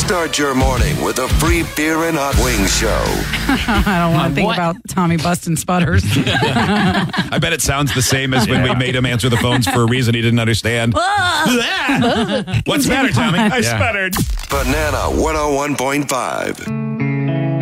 Start your morning with a free beer and hot wings show. I don't want to think about Tommy busting sputters. I bet it sounds the same as when we made him answer the phones for a reason he didn't understand. What's the matter, Tommy? I sputtered. Banana 101.5.